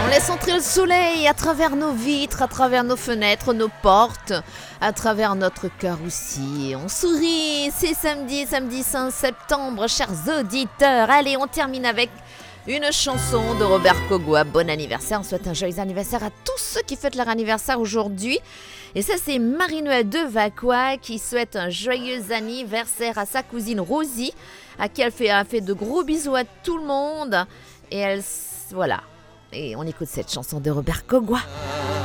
laisse entrer le soleil à travers nos vitres, à travers nos fenêtres, nos portes, à travers notre cœur aussi. On sourit, c'est samedi 5 septembre, chers auditeurs. Allez, on termine avec une chanson de Robert Kogwa. Bon anniversaire, on souhaite un joyeux anniversaire à tous ceux qui fêtent leur anniversaire aujourd'hui. Et ça, c'est Marie-Noël de Vacqua qui souhaite un joyeux anniversaire à sa cousine Rosie, à qui elle fait de gros bisous à tout le monde. Et voilà. Et on écoute cette chanson de Robert Kogwa.